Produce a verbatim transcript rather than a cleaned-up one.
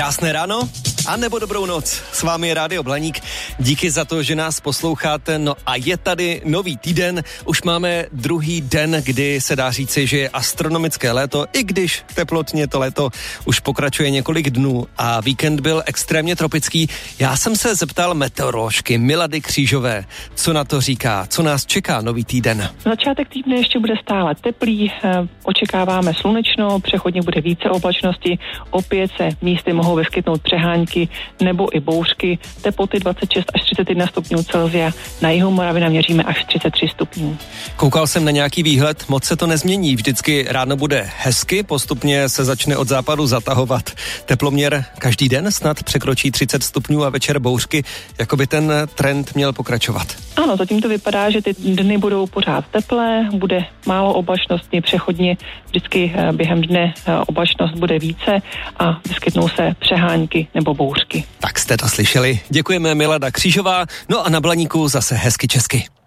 Krásné ráno a nebo dobrou noc. S vámi je Rádio Blaník. Díky za to, že nás posloucháte. No a je tady nový týden. Už máme druhý den, kdy se dá říci, že je astronomické léto, i když teplotně to léto už pokračuje několik dnů a víkend byl extrémně tropický. Já jsem se zeptal meteoroložky Milady Křížové, co na to říká, co nás čeká nový týden. Začátek týdne ještě bude stále teplý, očekáváme slunečno, přechodně bude více oblačnosti, opět se místy mohou vyskytnout přehánky nebo i bouřky, teploty dvacet šest až třicet jedna stupňů Celsia, na jihu Moravy naměříme až třicet tři stupňů. Koukal jsem na nějaký výhled, moc se to nezmění, vždycky ráno bude hezky, postupně se začne od západu zatahovat. Teploměr každý den snad překročí třicet stupňů a večer bouřky, jako by ten trend měl pokračovat. Ano, zatím to vypadá, že ty dny budou pořád teplé, bude málo oblačností, přechodně vždycky během dne oblačnost bude více a vyskytnou se přehánky nebo bouřky. Tak jste to slyšeli. Děkujeme, Milada Křížová. No a na Blaníku zase hezky česky.